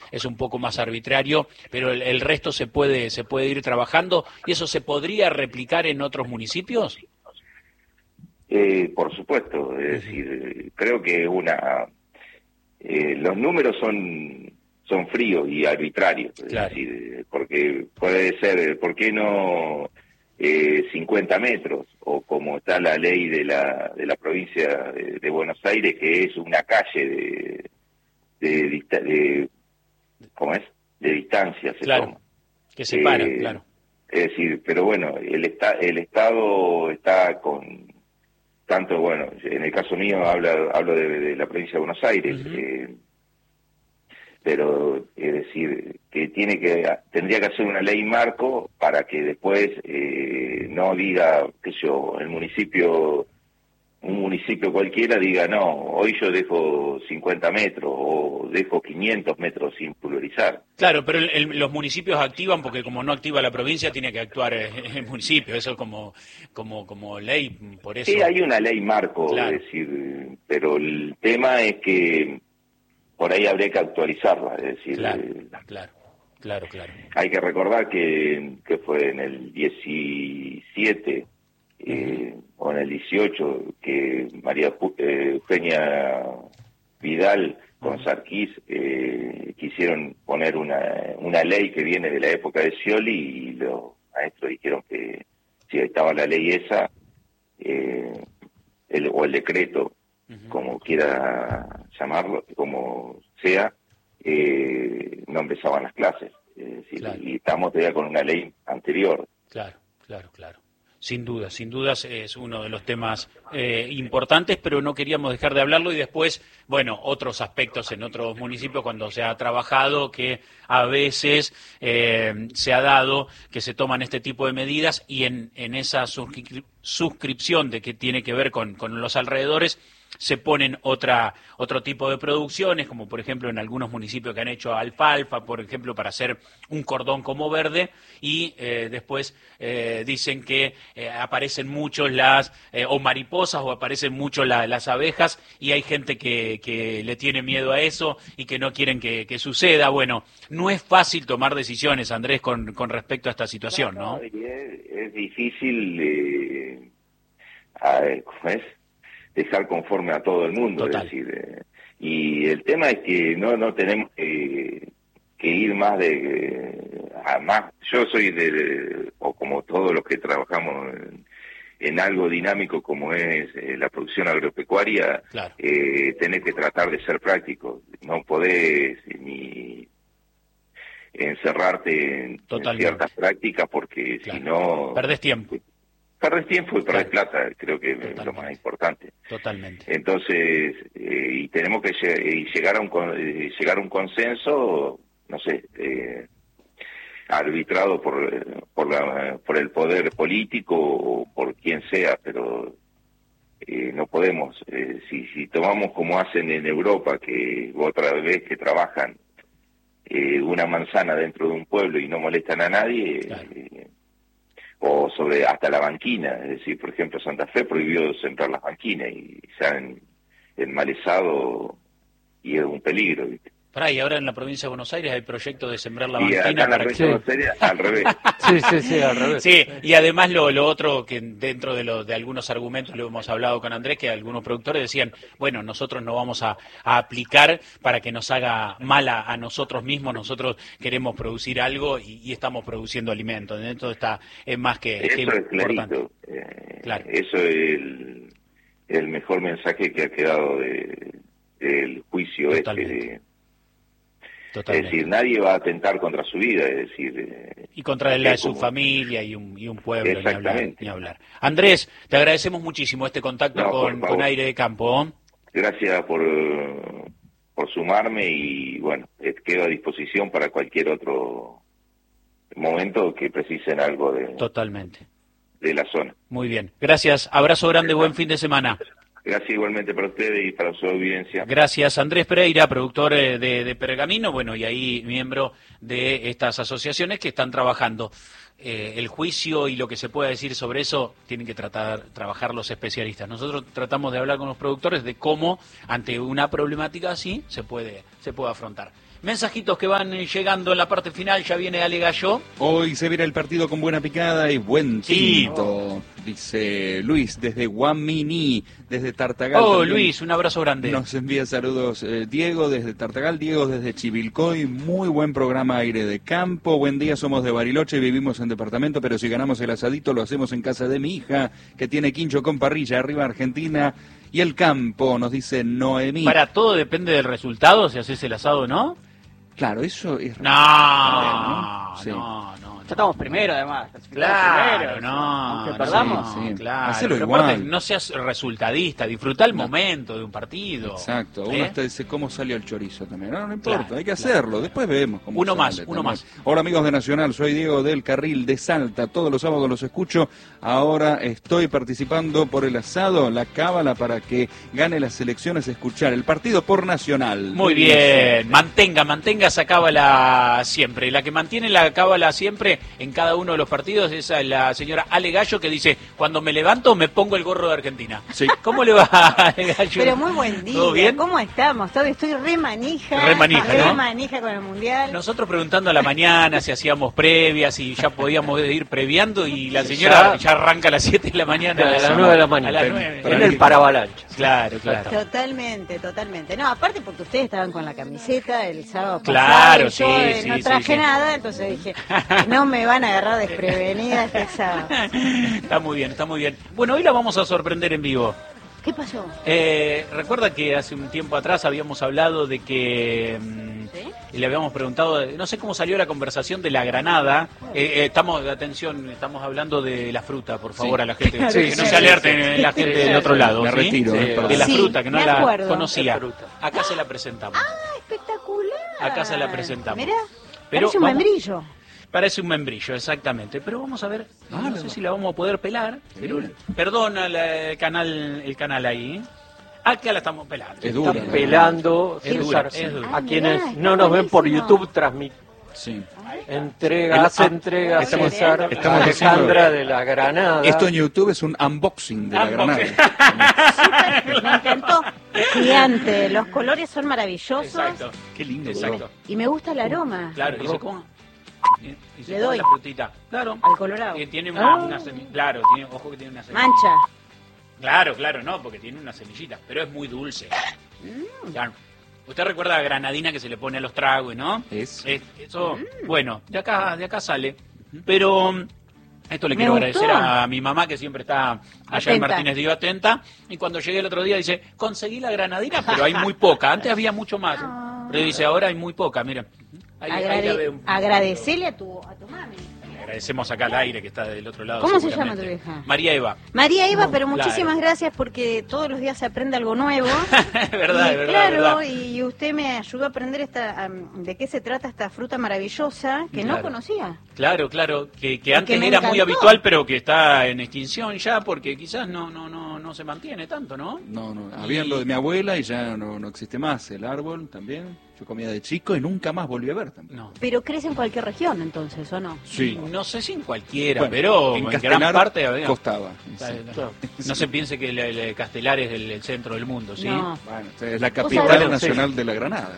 es un poco más arbitrario, pero el resto se puede ir trabajando, y eso se podría replicar en otros municipios. Por supuesto, es decir, creo que los números son fríos y arbitrarios, Claro. Es decir, porque puede ser, ¿por qué no 50 metros? O como está la ley de la provincia de Buenos Aires, que es una calle ¿cómo es? De distancia se Claro, toma. que separa, claro. Es decir, pero bueno, el Estado está con tanto, bueno, en el caso mío hablo de la provincia de Buenos Aires, pero es decir, que tendría que hacer una ley marco para que después no diga, qué sé yo, un municipio cualquiera diga, no, hoy yo dejo 50 metros o dejo 500 metros sin pulverizar. Claro, pero los municipios activan, porque como no activa la provincia, tiene que actuar el municipio, eso como ley, por eso. Sí, hay una ley marco, Claro. Es decir, pero el tema es que por ahí habría que actualizarla, es decir... Claro. Hay que recordar que fue en el 17 o en el 18 que María Eugenia Vidal con Sarkis quisieron poner una ley que viene de la época de Scioli, y los maestros dijeron que si estaba la ley esa, o el decreto, como quiera llamarlo, como sea, no empezaban las clases. Y estamos todavía con una ley anterior. Claro. Sin dudas es uno de los temas importantes, pero no queríamos dejar de hablarlo. Y después, bueno, otros aspectos en otros municipios cuando se ha trabajado, que a veces se ha dado que se toman este tipo de medidas, y en esa suscripción de que tiene que ver con los alrededores, se ponen otro tipo de producciones, como por ejemplo en algunos municipios que han hecho alfalfa, por ejemplo, para hacer un cordón como verde, y después dicen que aparecen muchos o mariposas, o aparecen mucho las abejas, y hay gente que le tiene miedo a eso y que no quieren que suceda. Bueno, no es fácil tomar decisiones, Andrés, con respecto a esta situación, ¿no? Es difícil, ¿cómo es? Dejar conforme a todo el mundo. Total. Es decir, y el tema es que no tenemos que ir más a más. Yo soy o como todos los que trabajamos en algo dinámico como es la producción agropecuaria, Claro. Tenés que tratar de ser práctico. No podés ni encerrarte en ciertas prácticas, porque si no... Perdés tiempo. Perdés tiempo y perdés plata, creo que es lo más importante. Totalmente. Entonces, y tenemos que llegar a un consenso, no sé, arbitrado por el poder político o por quien sea, pero no podemos, si tomamos como hacen en Europa, que otra vez que trabajan una manzana dentro de un pueblo y no molestan a nadie, o sobre hasta la banquina, es decir, por ejemplo, Santa Fe prohibió sembrar las banquinas y se han enmalezado y es un peligro, ¿viste? Y ahora en la provincia de Buenos Aires hay proyectos de sembrar la Y banquina. acá en la provincia de Buenos Aires, al revés. Sí, al revés. Sí, y además lo otro que dentro de algunos argumentos lo hemos hablado con Andrés, que algunos productores decían, bueno, nosotros no vamos a aplicar para que nos haga mal a nosotros mismos, nosotros queremos producir algo y estamos produciendo alimentos. Entonces es más que eso es importante. Claro. Eso es el mejor mensaje que ha quedado del juicio. Totalmente. Es decir, nadie va a atentar contra su vida, es decir... y contra la de su familia y un pueblo, exactamente. ni hablar. Andrés, te agradecemos muchísimo este contacto con Aire de Campo. Gracias por sumarme y, bueno, quedo a disposición para cualquier otro momento que precisen algo Totalmente. De la zona. Muy bien. Gracias. Abrazo grande, buen fin de semana. Gracias igualmente para ustedes y para su audiencia. Gracias, Andrés Pereira, productor de Pergamino, bueno, y ahí miembro de estas asociaciones que están trabajando. El juicio y lo que se pueda decir sobre eso tienen que trabajar los especialistas. Nosotros tratamos de hablar con los productores de cómo, ante una problemática así, se puede afrontar. Mensajitos que van llegando en la parte final, ya viene Ale Gallo. Hoy se viene el partido con buena picada y buen tinto, dice Luis desde Guamini, desde Tartagal. Oh, Luis, un abrazo grande. Nos envía saludos Diego desde Tartagal, Diego desde Chivilcoy, muy buen programa Aire de Campo. Buen día, somos de Bariloche, vivimos en departamento, pero si ganamos el asadito lo hacemos en casa de mi hija, que tiene quincho con parrilla, arriba Argentina y el campo, nos dice Noemí. Para todo depende del resultado, si haces el asado o no. Claro, eso es... No, Sí. no. Ya estamos primero, además. Claro, no. Aunque perdamos. Sí, Claro. hacelo Pero igual. aparte, no seas resultadista, disfruta el momento de un partido. Exacto, uno hasta dice cómo salió el chorizo también. No importa, Claro, hay que hacerlo, después vemos cómo Uno sale más, también. uno más. Hola amigos de Nacional, soy Diego del Carril de Salta, todos los sábados los escucho, ahora estoy participando por el asado, la cábala para que gane las elecciones, escuchar el partido por Nacional. Muy bien, mantenga esa cábala siempre. La que mantiene la cábala siempre en cada uno de los partidos es la señora Ale Gallo, que dice, cuando me levanto me pongo el gorro de Argentina. Sí. ¿Cómo le va, Ale Gallo? Pero muy buen día. ¿Todo bien? ¿Cómo estamos? Estoy re manija. Re manija, ¿no? Re manija con el Mundial. Nosotros preguntando a la mañana si hacíamos previas, si ya podíamos ir previando, y la señora ya arranca a las 7 de la mañana. A las 9 de la mañana. A las 9. En el paravalancha. Claro. Totalmente. No, aparte porque ustedes estaban con la camiseta el sábado Claro, pasado. Y yo sí, no sí, traje sí. nada, entonces dije, no me van a agarrar desprevenida este sábado. Está muy bien. Bueno, hoy la vamos a sorprender en vivo. ¿Qué pasó? Recuerda que hace un tiempo atrás habíamos hablado de que y le habíamos preguntado, no sé cómo salió la conversación de la granada. Estamos hablando de la fruta, por favor, Sí. a la gente, Claro, que no se alerte la gente del otro lado. Me ¿sí? retiro, perdón. De la Sí, fruta, que no me la acuerdo. conocía. De fruta. Acá se la presentamos. Espectacular. Acá se la presentamos. Mirá, Pero parece un vamos- membrillo. Parece un membrillo, exactamente. Pero vamos a ver, no sé si la vamos a poder pelar. Pero, Sí. perdona el canal ahí. Acá la estamos pelando. Es dura, Están ¿no? pelando Es César, dura, es dura. a Ah, quienes mirá, no está nos ven por buenísimo. YouTube transmite. Sí. Entrega estamos- César, estamos Alejandra haciendo- de la Granada. Esto en YouTube es un unboxing de la Unboxing. granada. Me encantó. Gigante. Los colores son maravillosos. Exacto. Qué lindo. Exacto. Y me gusta el aroma. Claro, y se come. Y se Le come doy. la frutita. Claro. Al colorado. Que tiene una semilla. Claro, ojo que tiene una semilla. Mancha. Claro, no, porque tiene una semillita, pero es muy dulce. Claro. Usted recuerda la granadina que se le pone a los tragos, ¿no? Eso, bueno, de acá sale. Pero esto le Me quiero gustó. agradecer a mi mamá, que siempre está allá en Atenta. Martínez Díaz atenta. Y cuando llegué el otro día dice, conseguí la granadina, pero hay muy poca. Antes había mucho más. Pero dice, ahora hay muy poca, mira. Ahí la ve un poco. Agradecele a tu mami. Le agradecemos acá al aire que está del otro lado. ¿Cómo se llama tu seguramente. vieja? María Eva. María Eva, pero claro. muchísimas gracias porque todos los días se aprende algo nuevo. Es verdad, Y es verdad. claro, es verdad. y usted me ayudó a aprender de qué se trata esta fruta maravillosa que no Claro. conocía. Claro, que antes me era muy encantó. habitual, pero que está en extinción ya, porque quizás no se mantiene tanto, ¿no? No, había lo de mi abuela y ya no existe más. El árbol también. Yo comía de chico y nunca más volví a ver también. No. Pero crece en cualquier región entonces, ¿o no? Sí. No sé si en cualquiera, Bueno, pero en en Castelar gran parte había. costaba. No se piense que el Castelar es el centro del mundo, ¿sí? No. Bueno, es la sabés- capital nacional de la Granada.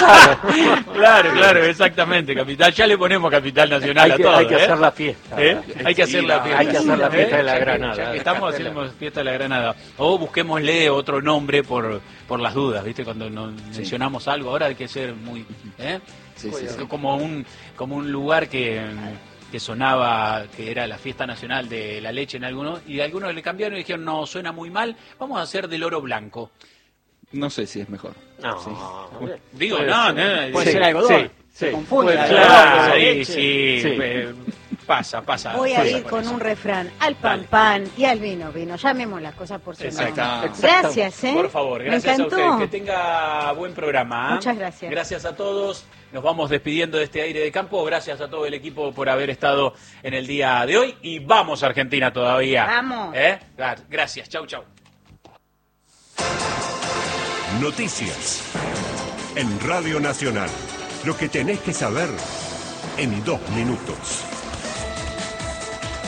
Claro, exactamente, capital. Ya le ponemos capital nacional a todo. hay que hacer la fiesta. ¿Eh? Hay que hacer la fiesta. Hay que hacer la fiesta de la Ya que- Granada. ya que estamos, hacemos fiesta de la Granada. O busquémosle otro nombre por las dudas, ¿viste? Cuando mencionamos algo, ahora hay que ser muy... ¿eh? Sí. Como un lugar que sonaba, que era la fiesta nacional de la leche en algunos, y algunos le cambiaron y dijeron, no, suena muy mal, vamos a hacer del oro blanco. No sé si es mejor. No, Sí. Digo, Puede no, ser. Puede Sí, ser algodón. sí, Se sí. confunde. Puede- Claro, Sí, sí, sí. sí, pasa. Voy a pasa ir por con eso. un refrán, al pan Dale. pan y al vino vino. Llamemos las cosas por su Exacto. nombre. Exacto. Gracias, ¿eh? Por favor, gracias Me a encantó. usted. Que tenga buen programa. ¿eh? Muchas gracias. Gracias a todos. Nos vamos despidiendo de este aire de campo. Gracias a todo el equipo por haber estado en el día de hoy. Y vamos a Argentina todavía. Vamos. Gracias. Chau. Noticias. En Radio Nacional. Lo que tenés que saber en 2 minutos.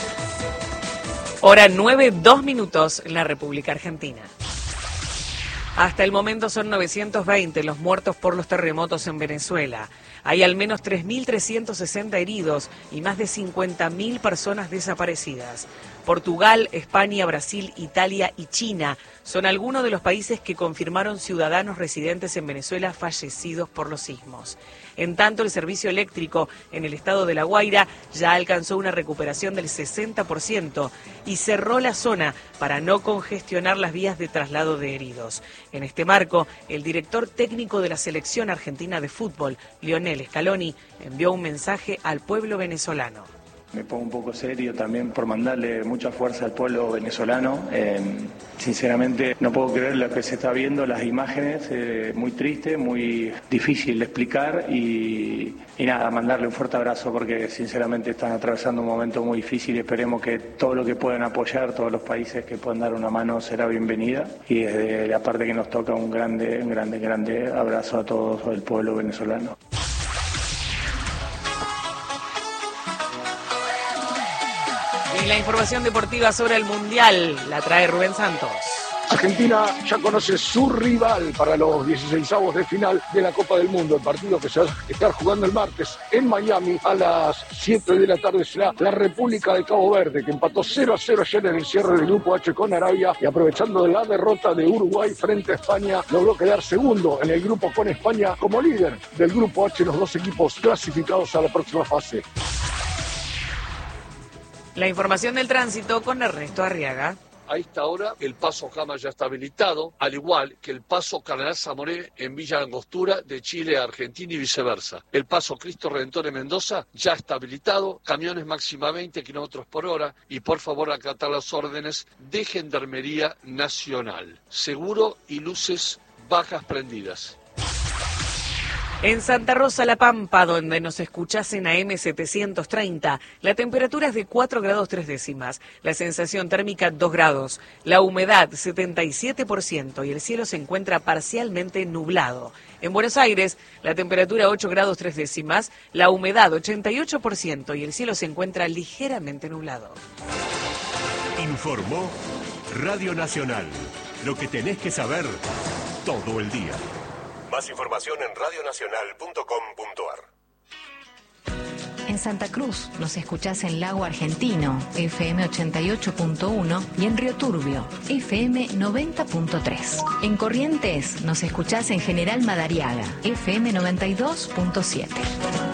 Hora 9, 2 minutos en la República Argentina. Hasta el momento son 920 los muertos por los terremotos en Venezuela. Hay al menos 3.360 heridos y más de 50.000 personas desaparecidas. Portugal, España, Brasil, Italia y China son algunos de los países que confirmaron ciudadanos residentes en Venezuela fallecidos por los sismos. En tanto, el servicio eléctrico en el estado de La Guaira ya alcanzó una recuperación del 60% y cerró la zona para no congestionar las vías de traslado de heridos. En este marco, el director técnico de la selección argentina de fútbol, Lionel Scaloni, envió un mensaje al pueblo venezolano. Me pongo un poco serio también por mandarle mucha fuerza al pueblo venezolano. Sinceramente no puedo creer lo que se está viendo, las imágenes, muy triste, muy difícil de explicar y nada, mandarle un fuerte abrazo porque sinceramente están atravesando un momento muy difícil y esperemos que todo lo que puedan apoyar, todos los países que puedan dar una mano será bienvenida y desde la parte que nos toca un grande abrazo a todo el pueblo venezolano. Y la información deportiva sobre el Mundial la trae Rubén Santos. Argentina ya conoce su rival para los 16avos de final de la Copa del Mundo. El partido que se va a estar jugando el martes en Miami a las 7 de la tarde será la República de Cabo Verde, que empató 0-0 ayer en el cierre del Grupo H con Arabia y aprovechando de la derrota de Uruguay frente a España, logró quedar segundo en el grupo con España como líder del Grupo H, los dos equipos clasificados a la próxima fase. La información del tránsito con Ernesto Arriaga. A esta hora el paso Jama ya está habilitado, al igual que el paso Cardenal Zamoré en Villa Angostura de Chile a Argentina y viceversa. El paso Cristo Redentor en Mendoza ya está habilitado, camiones máxima 20 kilómetros por hora y por favor acatar las órdenes de Gendarmería Nacional. Seguro y luces bajas prendidas. En Santa Rosa, La Pampa, donde nos escuchás en AM 730, la temperatura es de 4 grados 3 décimas, la sensación térmica 2 grados, la humedad 77% y el cielo se encuentra parcialmente nublado. En Buenos Aires, la temperatura 8 grados 3 décimas, la humedad 88% y el cielo se encuentra ligeramente nublado. Informó Radio Nacional. Lo que tenés que saber todo el día. Más información en radionacional.com.ar. En Santa Cruz nos escuchás en Lago Argentino, FM 88.1 y en Río Turbio, FM 90.3. En Corrientes nos escuchás en General Madariaga, FM 92.7.